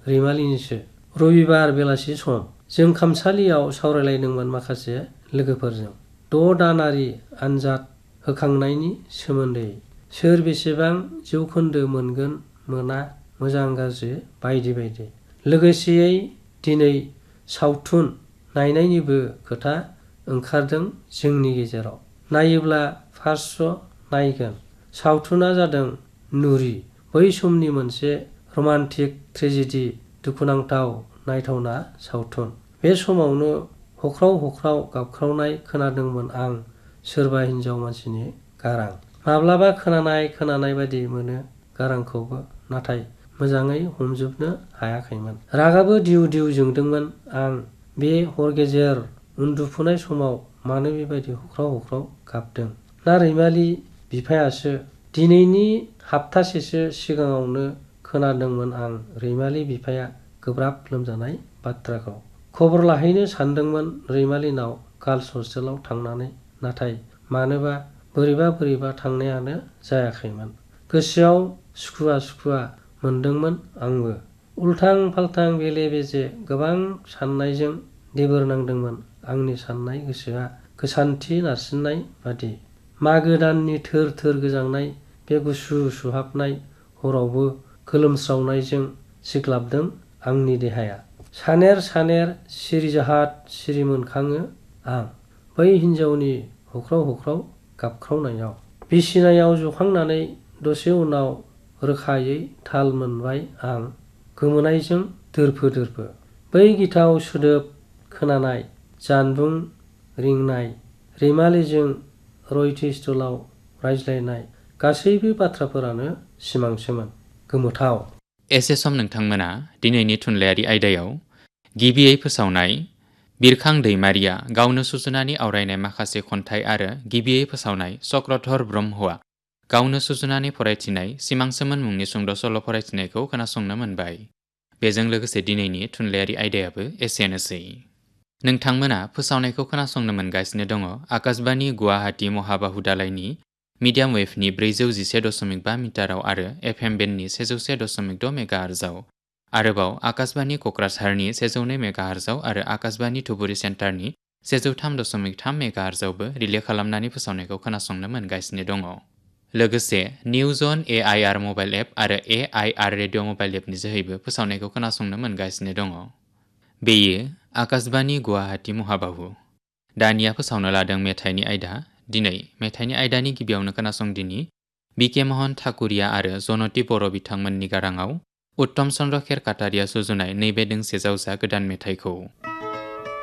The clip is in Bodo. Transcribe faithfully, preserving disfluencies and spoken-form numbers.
रैमालिनिसो। रबिबार बेलासि सम जों खामसालियाव सावरायलायदोंमोन माखासे लोगोफोरजों द' दानारि आनजाद होखांनायनि सोमोन्दै। सोर बेसेबां जौखोन्दो मोनगोन मोना, मोजां गाज्रि बायदि बायदि। लोगोसेयै दिनै सावथुन नायनायनिबो खोथा ओंखारदों जोंनि गेजेराव। नायोब्ला फार्स्ट नायगोन। सावथुना जादों नुरि। बै समनि मोनसे रमान्टिक ट्रेजेडि दुखुनांथाव नायथावना सावथुन। बे समावनो हख्राव हख्राव गाबख्रावनाय खोनादोंमोन आं सोरबा हिनजाव मानसिनि गारां। माब्लाबा खोनानाय खोनानाय बायदि मोनो गारांखौबो, नाथाय मोजाङै हमजोबनो हायाखैमोन। रागाबो दिउ दिउ जोंदोंमोन आं बे हर गेजेर उन्दुफुनाय समाव मानो बेबायदि हख्राव हख्राव गाबदों ना रैमालि बिफायासो। दिनैनि हप्तासेसो सिगाङावनो खोनादोंमोन आं रैमालि बिफाया गोब्राब लोमजानाय बाथ्राखौ। खबर लाहैनो सानदोंमोन रैमालिनाव गार्लस हस्टेलाव थांनानै, नाथाय मानोबा बोरैबा बोरैबा थांनायानो जायाखैमोन। गोसोआव सुखुवा सुखुवा मोनदोंमोन आंबो। उल्थां फाल्थां बेले बेजे गोबां साननायजों देबोरनांदोंमोन आंनि साननाय गोसोआ गोसानथि नारसिननाय बादि। मागो दाननि थोर थोर गोजांनाय बे गुसु सुहाबनाय हरावबो गोलोमस्रावनायजों सिग्लाबदों आंनि देहाया। सानेर सानेर सिरिजाहाथ सिरि मोनखाङो आं बै हिनजावनि हख्राव हख्राव गाबख्रावनायाव। बिसिनायाव जखांनानै दसे उनाव रोखायै थाल मोनबाय आं गोमोनायजों दोरफो दोरफो। बै गिथाव सोदोब खोनानाय, जानबुं रिंनाय, रैमालिजों रयटिस्टलाव रायज्लायनाय गासैबो बाथ्राफोरानो सिमांसोमोन। गोमोथाव। एसे सम नोंथांमोना दिनैनि थुनलाइयारि आयदायाव गिबियै फोसावनाय बिरखां दैमारिया गावनो सुजुनानै आवरायनाय माखासे खन्थाइ आरो गिबियै फोसावनाय चक्रधर ब्रह्मआ गावनो सुजुनानै फरायथिनाय सिमांसोमोन मुंनि सुंद' सल' फरायथिनायखौ खोनासंनो मोनबाय। बेजों लोगोसे दिनैनि थुनलाइयारि आयदायाबो एसेनोसै। नोंथांमोना फोसावनायखौ खोनासंनो मोनगासिनो दङ आकाशबाणी गुवाहाटी महाबाहु दालायनि मिडियाम वेभनि ब्रैजौ जिसे दशमिक बा मिटाराव आरो एफएम बेन्डनि सेजौ से दशमिक द' मेगाहार्जआव। आरोबाव आकाशबाणी क'क्राझारनि सेजौ नै मेगाहार्जआव आरो आकाशबाणी धुबुरी सेन्टारनि सेजौ थाम दशमिक थाम मेगाहार्जआवबो रिले खालामनानै फोसावनायखौ खोनासंनो मोनगासिनो दङ। लोगोसे news on A I R mobile app आरो ए आइ आर रेडिअ मबाइल एपनि जोहैबो फोसावनायखौ खोनासंनो मोनगासिनो दङ। बेयो आकाशबाणी गुवाहाटी महाबाहु। दानिया फोसावनो लादों मेथाइनि आयदा। दिनै मेथाइनि आयदानि गिबियावनो खोनासंदिनि बिके महन ठाकुरिया आरो जनति बर' बिथांमोननि गाराङाव उत्तम चन्द्र खेर काटारिया सुजुनाय नैबे दोंसे जावजा गोदान मेथाइखौ।